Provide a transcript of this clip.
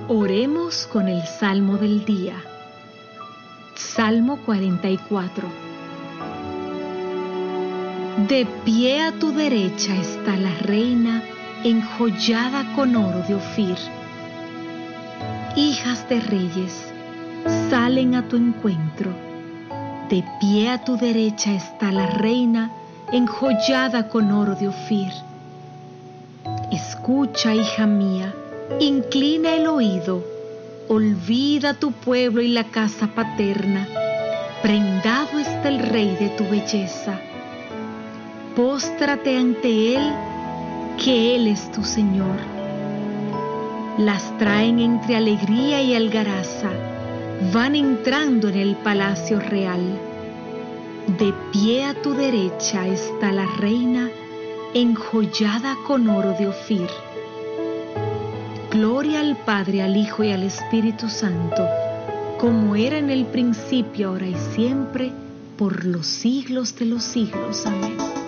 Oremos con el Salmo del día. Salmo 44. De pie a tu derecha está la reina, enjollada con oro de Ofir. Hijas de reyes, salen a tu encuentro. De pie a tu derecha está la reina, enjollada con oro de Ofir. Escucha, hija mía, inclina el oído, olvida tu pueblo y la casa paterna. Prendado está el rey de tu belleza. Póstrate ante él, que él es tu Señor. Las traen entre alegría y algaraza, van entrando en el palacio real. De pie a tu derecha está la reina, enjollada con oro de Ofir. Gloria al Padre, al Hijo y al Espíritu Santo, como era en el principio, ahora y siempre, por los siglos de los siglos. Amén.